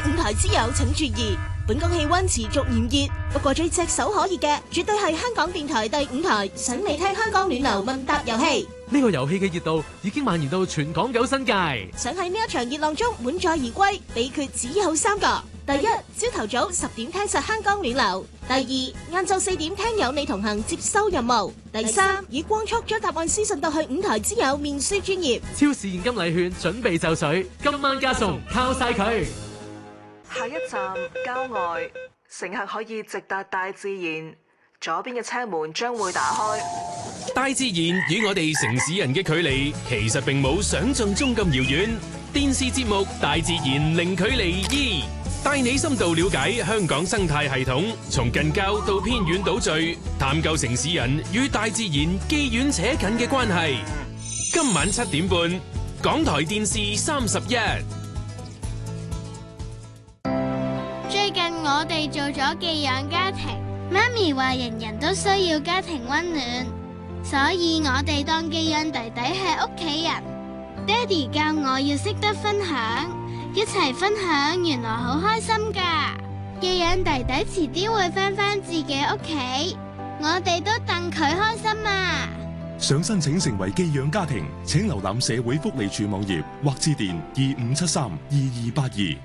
5台之友請注意，本港氣溫持續炎熱，不過最炙手可熱嘅絕對係香港電台第5台想你聽香港暖流問答遊戲。 呢個遊戲嘅熱度已經蔓延到全港9新界。 想喺呢一場熱浪中滿載而歸，秘訣只有3個：第一，朝頭早10點聽實香港暖流；第二，晏晝4點聽有你同行接收任務；第三，以光速將答案私信到去5台之友面書專頁。 超市現金禮券準備就緒，今晚加送，靠晒佢。 下一站郊外，乘客可以直達大自然，左邊嘅車門將會打開。 大自然與我哋城市人嘅距離其實並冇想象中咁遙遠。電視節目《大自然零距離2》帶你深度了解香港生態系統，從近郊到偏遠島嶼，探究城市人與大自然既遠且近嘅關係。今晚7點半，港台電視31。 最近我哋做咗寄養家庭，媽咪話人人都需要家庭溫暖，所以我哋當寄養弟弟係屋企人。爹哋教我要識得分享，一齊分享原來好開心㗎。寄養弟弟遲啲會返自己屋企，我哋都戥佢開心啊！ 想申請成為寄養家庭，請瀏覽社會福利署網頁或致電25732282。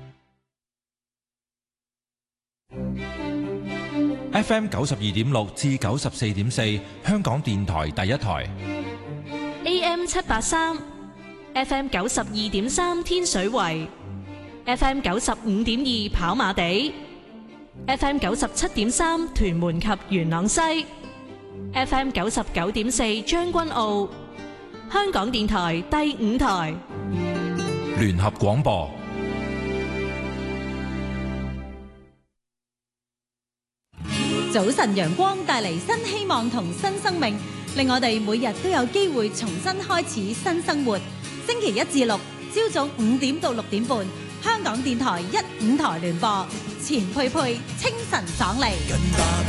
FM 92.6至94.4，香港電台第一台。 AM 783。FM 92.3天水圍 ，FM 95.2跑馬地 ，FM 97.3屯門及元朗西 ，FM 99.4將軍澳，香港電台第5台聯合廣播。 早晨陽光帶嚟新希望同新生命，令我哋每日都有機會重新開始新生活。星期1至6，朝早5點到6點半，香港電台1、5台聯播，錢佩佩清晨爽利。